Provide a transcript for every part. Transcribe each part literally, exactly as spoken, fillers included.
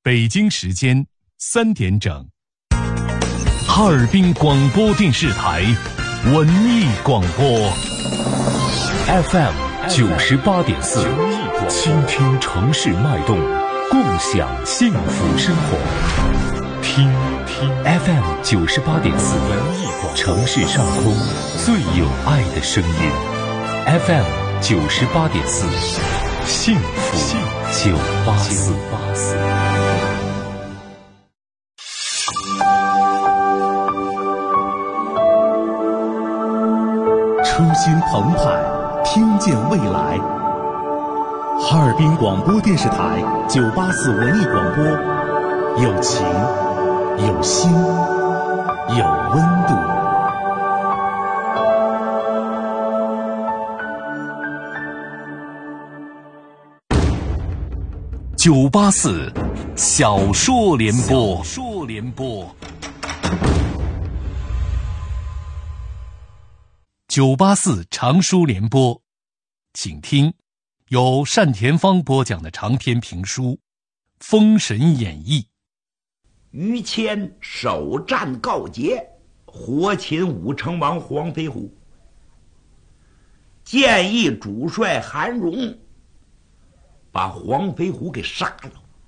北京时间三点整，哈尔滨广播电视台文艺广播 F M 九十八点四，倾听城市脉动，共享幸福生活。听听 F M 九十八点四，文艺广播，城市上空最有爱的声音。F M 九十八点四，幸福九八四。 初心澎湃，听见未来。哈尔滨广播电视台九八四文艺广播，有情，有心，有温度。 九八四小说联播，小说联播。九八四长书联播，请听由单田芳播讲的长篇评书《封神演义》。 于谦首战告捷，活擒武成王黄飞虎，建议主帅韩荣把黄飞虎给杀了，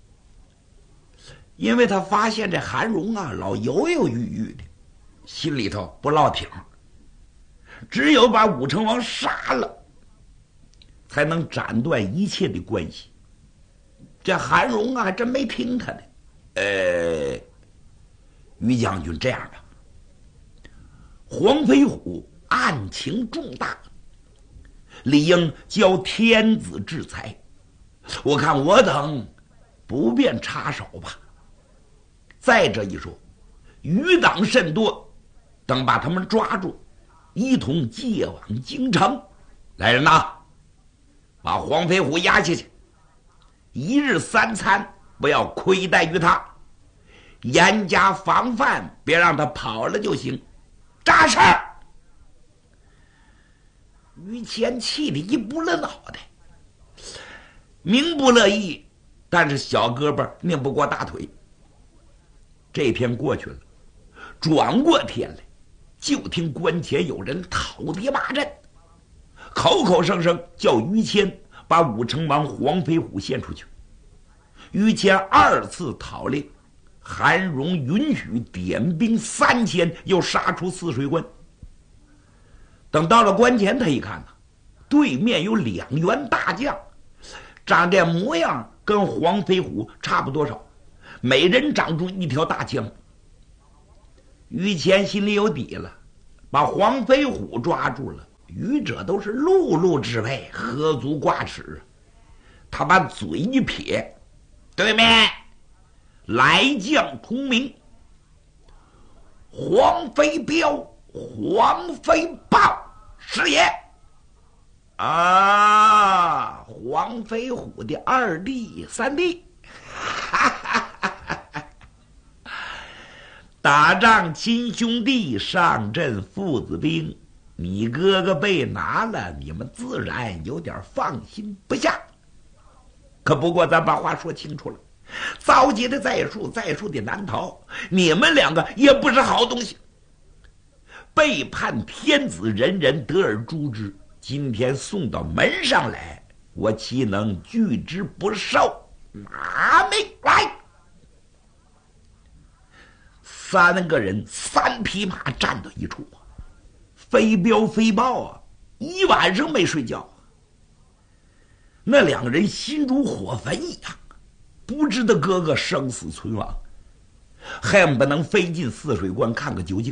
因为他发现这韩荣啊老犹犹豫豫的，心里头不落挺，只有把武成王杀了，才能斩断一切的关系。这韩荣啊还真没听他的。呃，于将军，这样吧，黄飞虎案情重大，理应交天子制裁，我看我等不便插手吧。再这一说，余党甚多，等把他们抓住，一同借往京城。来人呐，把黄飞虎押下去，一日三餐不要亏待于他，严加防范，别让他跑了就行。扎事儿！于谦气得一不乐脑袋，明不乐意，但是小胳膊拧不过大腿。这天过去了，转过天来，就听关前有人讨敌骂阵，口口声声叫于谦把武成王黄飞虎献出去。于谦二次讨令，韩荣允许点兵三千，又杀出泗水关。等到了关前，他一看呢，对面有两员大将，长这模样跟黄飞虎差不多少，每人长出一条大枪。于谦心里有底了，把黄飞虎抓住了，余者都是碌碌之辈，喝足挂齿。他把嘴一撇，对面来将同名，黄飞彪、黄飞豹是也。啊，黄飞虎的二弟三弟，哈哈哈哈，打仗亲兄弟，上阵父子兵，你哥哥被拿了，你们自然有点放心不下。可不过咱把话说清楚了，遭劫的在数，在数的难逃，你们两个也不是好东西，背叛天子，人人得而诛之。今天送到门上来，我岂能拒之不受？拿命来！三个人三匹马站到一处，飞镖飞豹啊，一晚上没睡觉。那两个人心如火焚一样，不知道哥哥生死存亡，恨不能飞进泗水关看个究竟。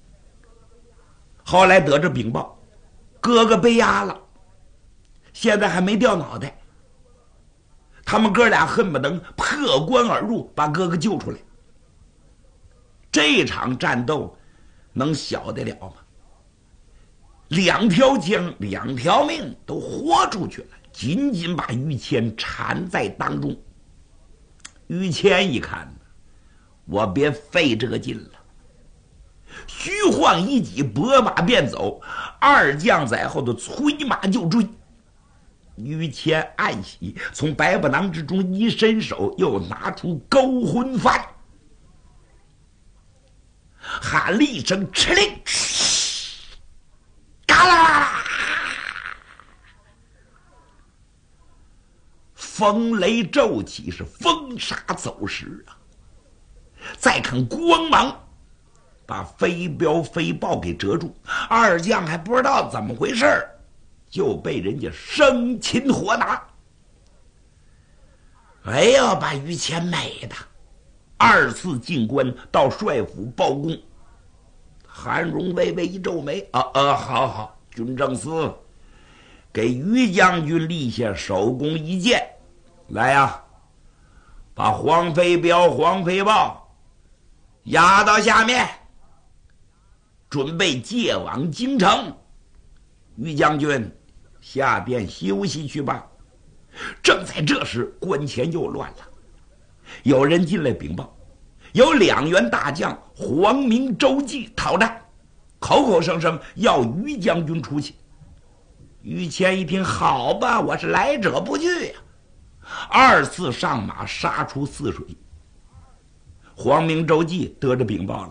后来得知禀报，哥哥被押了，现在还没掉脑袋。他们哥俩恨不能破关而入，把哥哥救出来。这场战斗能小得了吗？两条枪，两条命都豁出去了，紧紧把于谦缠在当中。于谦一看，我别费这个劲了，虚晃一戟，拨马便走，二将在后头催马就追。 于谦暗喜，从百宝囊之中一伸手，又拿出勾魂幡，喊了一声吃令，嘎啦，风雷骤起，是风沙走石啊！再看光芒把飞镖飞豹给遮住，二将还不知道怎么回事，就被人家生擒活拿。哎呀，把于谦美的二次进关到帅府报功。韩荣微微一皱眉，啊啊，好好，军政司给于将军立下首功一件，来呀、啊，把黄飞镖、黄飞豹押到下面，准备借往京城。于将军下边休息去吧。正在这时，关前又乱了，有人进来禀报，有两员大将黄明、周济讨战，口口声声要于将军出去。于谦一听，好吧，我是来者不拒呀、啊，二次上马杀出泗水。黄明、周济得着禀报了，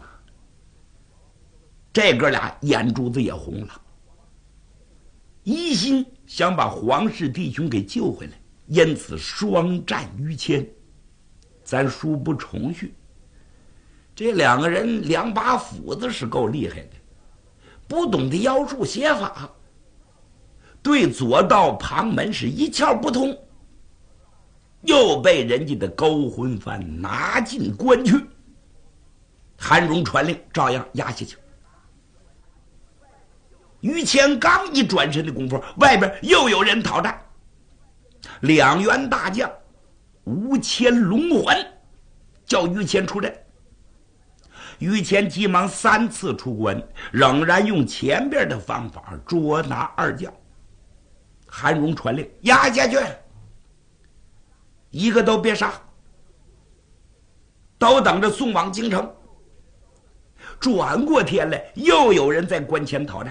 这哥俩眼珠子也红了，一心想把黄氏弟兄给救回来，因此双战于谦。咱书不重叙，这两个人两把斧子是够厉害的，不懂得妖术邪法，对左道旁门是一窍不通，又被人家的勾魂幡拿进关去。韩荣传令，照样压下去。于谦刚一转身的功夫，外边又有人讨战，两员大将吴谦、龙环叫于谦出阵。于谦急忙三次出关，仍然用前边的方法捉拿二将。韩荣传令，压下去，一个都别杀，都等着送往京城。转过天来，又有人在关前讨战，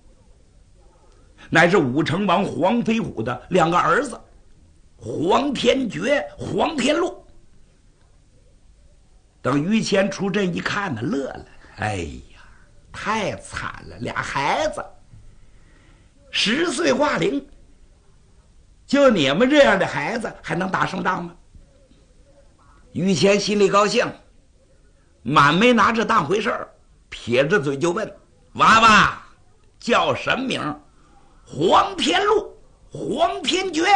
乃是武成王黄飞虎的两个儿子黄天觉、黄天禄。等于谦出阵一看呢，乐了，哎呀，太惨了，俩孩子十岁化龄，就你们这样的孩子还能打胜仗吗？于谦心里高兴，满没拿这当回事儿，撇着嘴就问：娃娃叫什么名？黄天禄、黄天觉。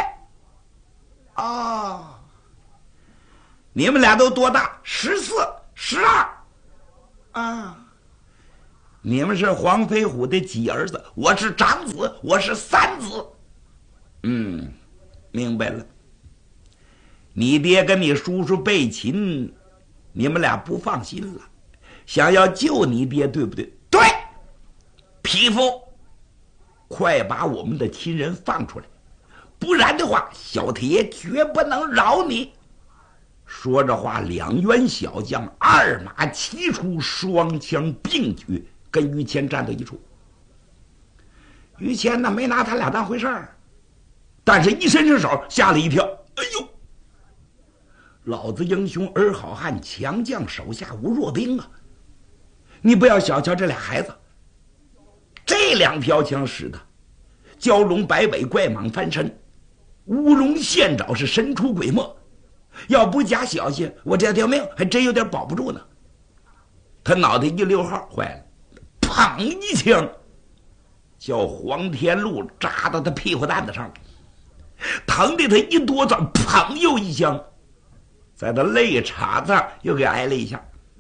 啊，你们俩都多大？十四、十二。啊，你们是黄飞虎的几儿子？我是长子，我是三子。嗯，明白了。你爹跟你叔叔被擒，你们俩不放心了，想要救你爹，对不对？对。匹夫，快把我们的亲人放出来，不然的话，小太爷绝不能饶你。说着话，两员小将二马齐出，双枪并举，跟于谦站到一处。于谦呢，没拿他俩当回事儿，但是一伸伸手，吓了一跳。哎呦！老子英雄儿好汉，强将手下无弱兵啊！你不要小瞧这俩孩子，这两条枪使的蛟龙摆尾，怪蟒翻身，乌龙现爪，是神出鬼没。要不加小心，我这条命还真有点保不住呢。他脑袋一溜号，坏了，砰一枪，叫黄天禄扎到他屁股蛋子上了，疼的他一哆嗦，砰又一枪，在他肋叉子又给挨了一下。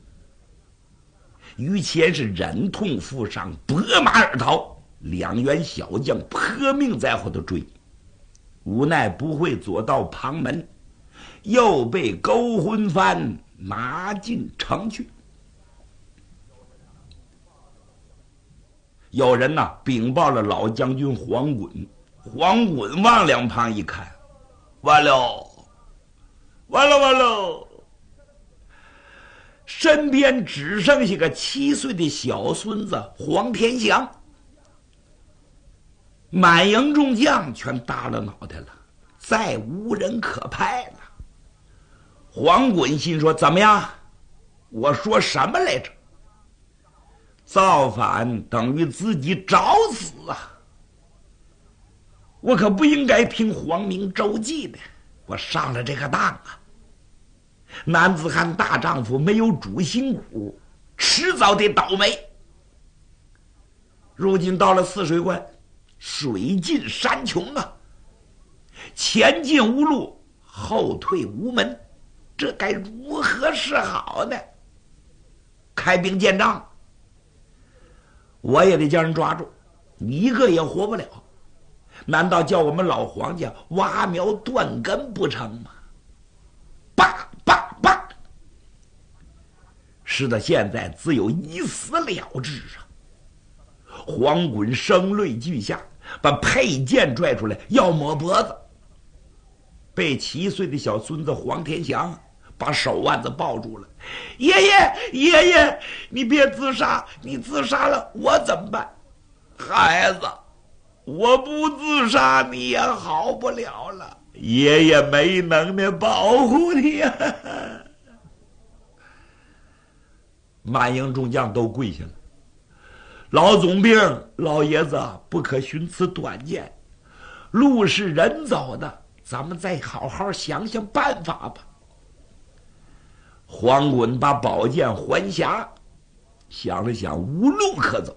于谦是忍痛负伤，拨马而逃，两员小将搏命在后头追，无奈不会左道旁门，又被勾魂幡拿进城去。有人呐禀报了老将军黄衮，黄衮往两旁一看，完了，完了，完了！身边只剩下个七岁的小孙子黄天祥。 满营众将全耷了脑袋了，再无人可派了。黄衮心说：怎么样？我说什么来着？造反等于自己找死啊！我可不应该听黄明周记的，我上了这个当啊！男子汉大丈夫没有主心骨，迟早得倒霉。如今到了泗水关，水尽山穷啊，前进无路，后退无门，这该如何是好呢？开兵建仗，我也得将人抓住，一个也活不了。难道叫我们老黄家挖苗断根不成吗？叭叭叭！使得现在只有一死了之啊！黄衮声泪俱下，把佩剑拽出来要抹脖子，被七岁的小孙子黄天祥把手腕子抱住了。爷爷，爷爷，你别自杀，你自杀了我怎么办？孩子，我不自杀你也好不了了，爷爷没能耐保护你呀、啊！满营众将都跪下了。老总兵，老爷子不可寻此短见，路是人走的，咱们再好好想想办法吧。黄衮把宝剑还匣，想了想无路可走，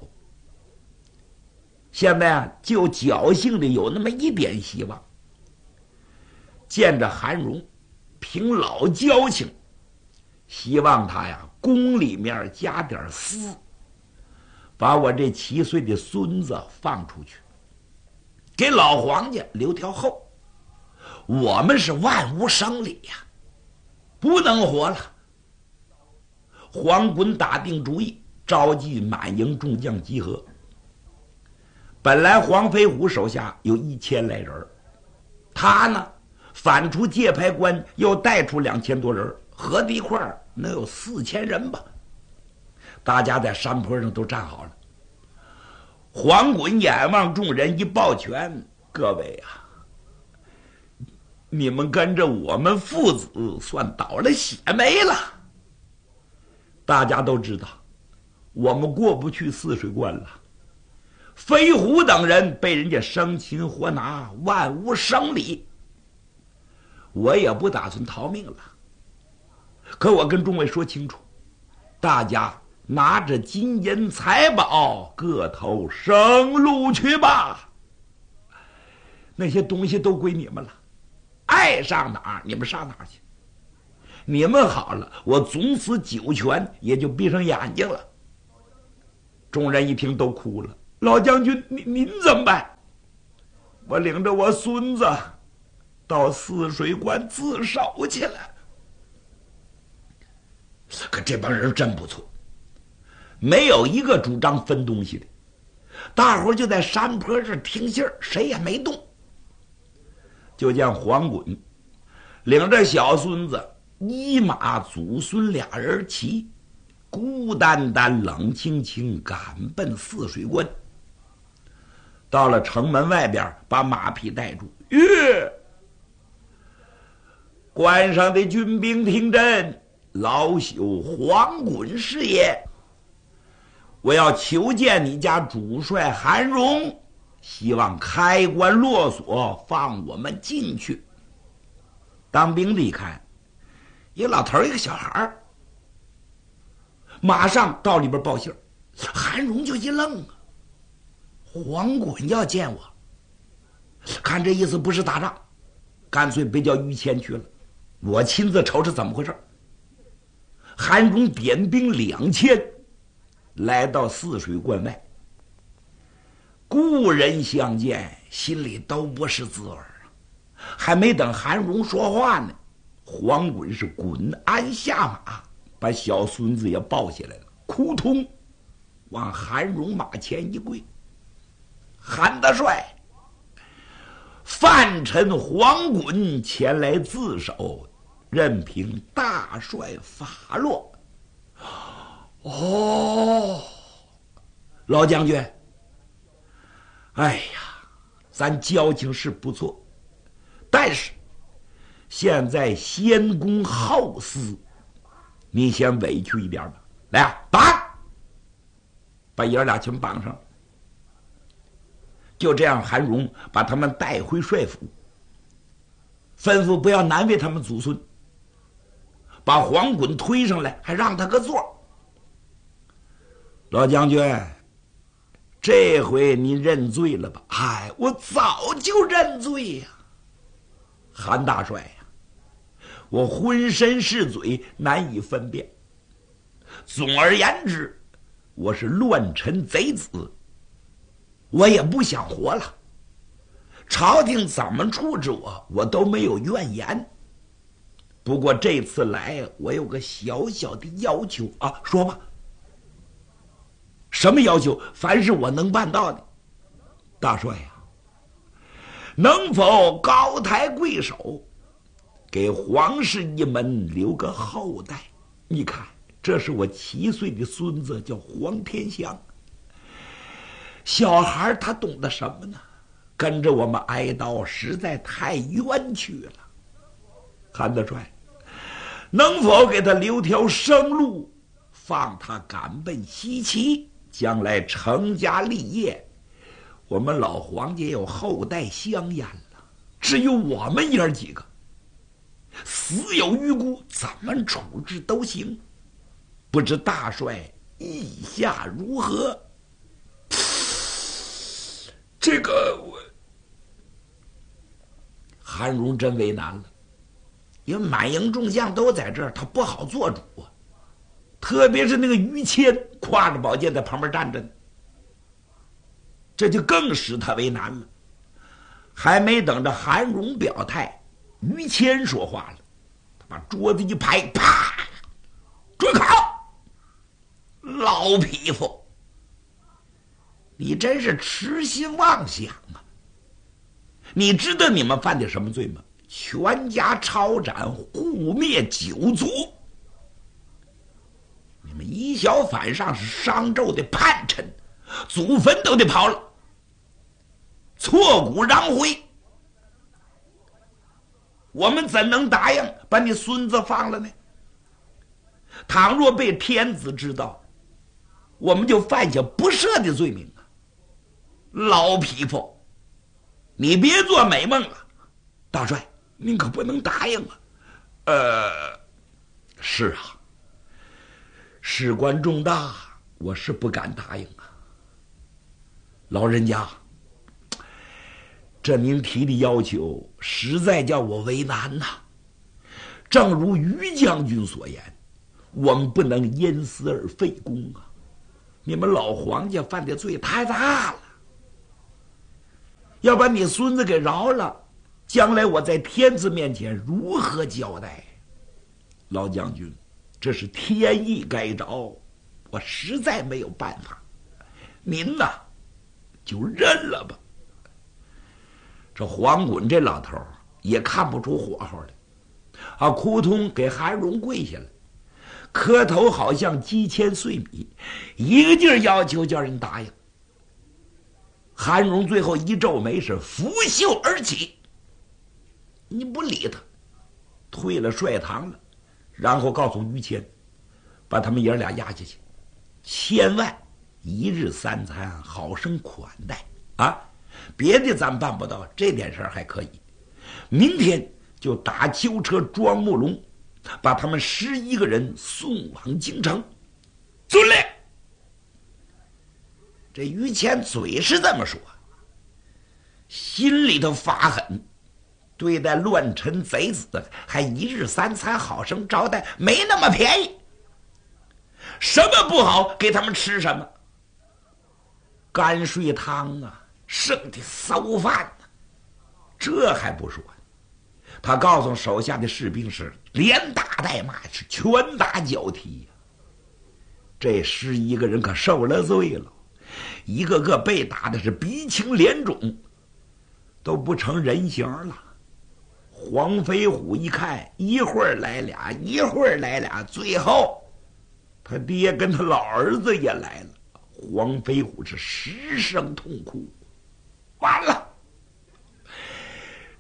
现在啊就侥幸的有那么一点希望。见着韩荣，凭老交情，希望他呀宫里面加点私，把我这七岁的孙子放出去，给老黄家留条后。我们是万无生理呀、啊，不能活了。黄衮打定主意，召集满营众将集合。本来黄飞虎手下有一千来人，他呢反出界牌关，又带出两千多人，合在一块儿能有四千人吧。大家在山坡上都站好了。黄衮眼望众人，一抱拳：“各位啊，你们跟着我们父子算倒了血霉了。大家都知道，我们过不去泗水关了。飞虎等人被人家生擒活拿，万无生理。我也不打算逃命了。可我跟众位说清楚，大家拿着金银财宝，各投生路去吧。那些东西都归你们了，爱上哪儿你们上哪儿去。你们好了，我从此九泉也就闭上眼睛了。”众人一听都哭了。老将军，您您怎么办？我领着我孙子到泗水关自首去了。可这帮人真不错，没有一个主张分东西的，大伙就在山坡上听信儿，谁也没动。就见黄衮领着小孙子一马祖孙俩人骑，孤单单冷清清赶奔泗水关。到了城门外边，把马匹带住。吁！关上的军兵听真，老朽黄衮是也。我要求见你家主帅韩荣，希望开关落锁，放我们进去。当兵的一看，一个老头一个小孩，马上到里边报信。韩荣就一愣啊，黄衮要见我，看这意思不是打仗，干脆别叫于谦去了，我亲自瞅瞅怎么回事。韩荣点兵两千，来到泗水关外。故人相见，心里都不是滋味啊。还没等韩荣说话呢，黄衮是滚鞍下马，把小孙子也抱起来了，扑通往韩荣马前一跪。韩大帅，范臣黄衮前来自首，任凭大帅发落。哦，老将军，哎呀， 咱交情是不错，但是现在先公好私，你先委屈一点吧。来啊，绑！把爷俩全绑上。就这样，韩荣把他们带回帅府，吩咐不要难为他们祖孙，把黄衮推上来，还让他个座。老将军，这回你认罪了吧？哎，我早就认罪呀、啊，韩大帅呀、啊，我浑身是罪，难以分辨。总而言之，我是乱臣贼子，我也不想活了。朝廷怎么处置我，我都没有怨言。不过这次来，我有个小小的要求啊，说吧。什么要求？凡是我能办到的。大帅呀、啊，能否高抬贵手，给皇室一门留个后代？你看，这是我七岁的孙子，叫黄天祥。小孩他懂得什么呢？跟着我们挨刀实在太冤屈了。韩大帅，能否给他留条生路，放他赶奔西岐，将来成家立业？我们老黄家有后代香烟了，只有我们爷儿几个，死有余辜，怎么处置都行。不知大帅意下如何？这个我韩荣真为难了，因为满营众将都在这儿，他不好做主啊。特别是那个于谦挎着宝剑在旁边站着呢，这就更使他为难了。还没等着韩荣表态，于谦说话了，他把桌子一拍，啪，准考！老匹夫，你真是痴心妄想啊！你知道你们犯的什么罪吗？全家抄斩，护灭九族。你们以小反上，是商纣的叛臣，祖坟都得刨了，挫骨扬灰。我们怎能答应把你孙子放了呢？倘若被天子知道，我们就犯下不赦的罪名啊！老匹夫，你别做美梦了。大帅，您可不能答应啊！呃，是啊，事关重大，我是不敢答应啊。老人家，这您提的要求实在叫我为难呐、啊。正如于将军所言，我们不能因私而废公啊！你们老黄家犯的罪太大了，要把你孙子给饶了，将来我在天子面前如何交代？老将军，这是天意该着，我实在没有办法，您呐，就认了吧。这黄衮这老头也看不出火候来，啊，扑通给韩荣跪下了，磕头好像击千碎米，一个劲儿要求叫人答应。韩荣最后一皱眉，是拂袖而起，你不理他，退了帅堂了，然后告诉于谦，把他们爷俩押下去，千万一日三餐好生款待啊！别的咱办不到，这点事儿还可以。明天就打囚车装木龙，把他们十一个人送往京城。遵令。这于谦嘴是这么说，心里头发狠，对待乱臣贼子还一日三餐好生招待，没那么便宜。什么不好给他们吃什么，泔水汤啊，剩的馊饭啊，这还不说。他告诉手下的士兵是连打带骂，是拳打脚踢呀、啊。这十一个人可受了罪了，一个个被打的是鼻青脸肿，都不成人形了。黄飞虎一看，一会儿来俩，一会儿来俩，最后他爹跟他老儿子也来了。黄飞虎是失声痛哭，完了，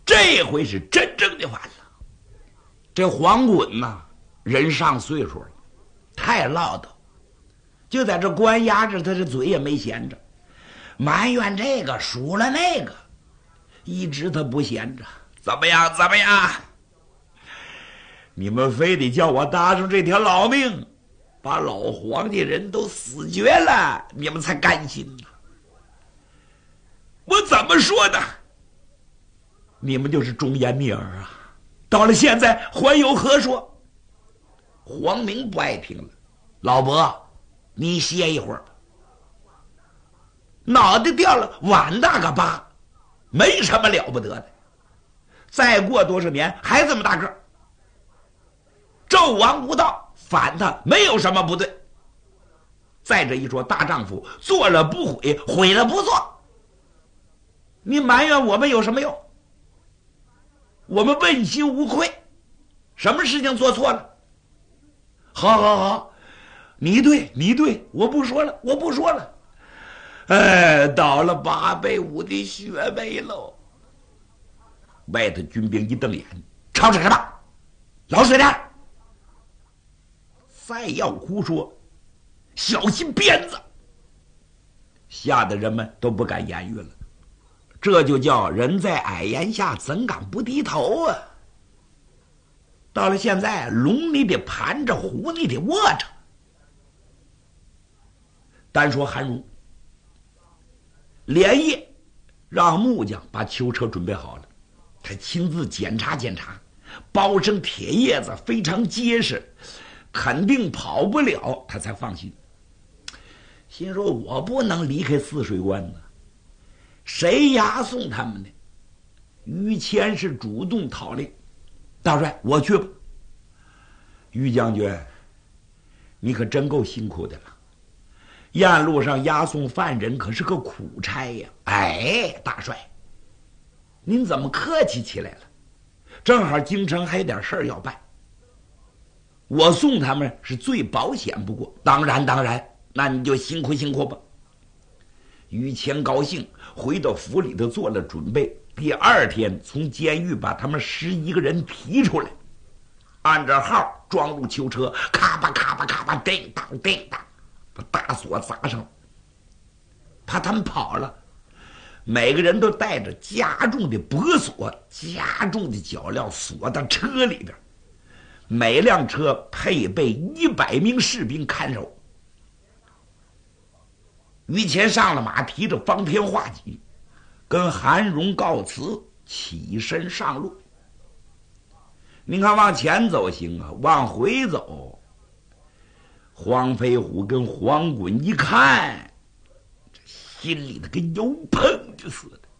这回是真正的完了。这黄滚呐，人上岁数了，太唠叨，就在这关押着，他这嘴也没闲着，埋怨这个数了那个，一直他不闲着。怎么样？怎么样？你们非得叫我搭上这条老命，把老黄家人都死绝了，你们才甘心呢？我怎么说呢？你们就是忠言逆耳啊！到了现在还有何说？黄明不爱听了，老伯，你歇一会儿吧。脑袋掉了碗大个疤，没什么了不得的。再过多少年还这么大个儿，纣王无道，反他没有什么不对。再者一说，大丈夫做了不悔，悔了不做。你埋怨我们有什么用？我们问心无愧，什么事情做错了？好好好，你对你对，我不说了，我不说了。哎，倒了八百五的血霉喽！外头军兵一瞪眼，吵吵什么？老实点！再要胡说，小心鞭子！吓得人们都不敢言语了。这就叫人在矮檐下，怎敢不低头啊！到了现在，龙你得盘着，虎你得卧着。单说韩荣，连夜让木匠把囚车准备好了，他亲自检查检查，包上铁叶子，非常结实，肯定跑不了，他才放心。心说我不能离开泗水关呢，谁押送他们呢？于谦是主动讨令，大帅我去吧。于将军，你可真够辛苦的了，沿路上押送犯人可是个苦差呀。哎，大帅，您怎么客气起来了？正好京城还有点事儿要办，我送他们是最保险不过。当然当然，那你就辛苦辛苦吧。于谦高兴，回到府里头做了准备。第二天从监狱把他们十一个人提出来，按着号装入囚车，咔吧咔吧咔吧，叮当叮当，把大锁砸上，怕他们跑了。每个人都带着加重的脖锁、加重的脚镣锁到车里边，每辆车配备一百名士兵看守。于谦上了马，提着方天画戟，跟韩荣告辞，起身上路。您看往前走行啊，往回走，黄飞虎跟黄滚一看，这心里头跟油碰着似的。